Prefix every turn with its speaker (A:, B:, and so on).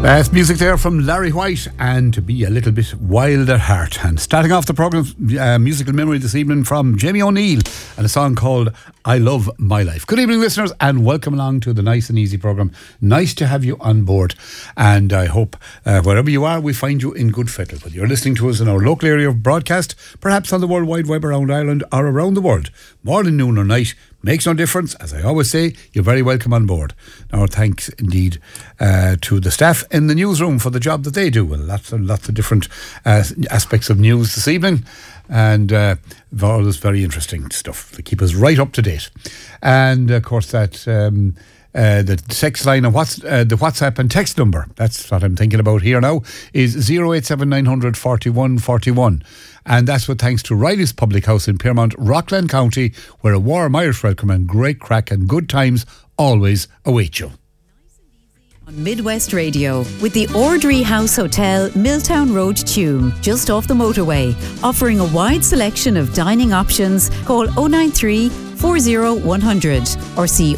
A: That's music there from Larry White and To Be a Little Bit Wild at Heart. And starting off the programme, musical memory this evening from Jamie O'Neill and a song called I Love My Life. Good evening, listeners, and welcome along to the Nice and Easy programme. Nice to have you on board, and I hope wherever you are, we find you in good fettle. Whether you're listening to us in our local area of broadcast, perhaps on the World Wide Web around Ireland or around the world, morning, noon or night, makes no difference. As I always say, you're very welcome on board. Our thanks indeed to the staff in the newsroom for the job that they do. Well, lots of different aspects of news this evening, and all this very interesting stuff to keep us right up to date. And of course that the text line of the WhatsApp and text number, that's what I'm thinking about here now, is 087 900 41 41. And that's with thanks to Riley's Public House in Piermont, Rockland County, where a warm Irish welcome and great crack and good times always await you.
B: On Midwest Radio, with the Ordry House Hotel, Milltown Road, Tuam, just off the motorway, offering a wide selection of dining options. Call 093 40 100 or see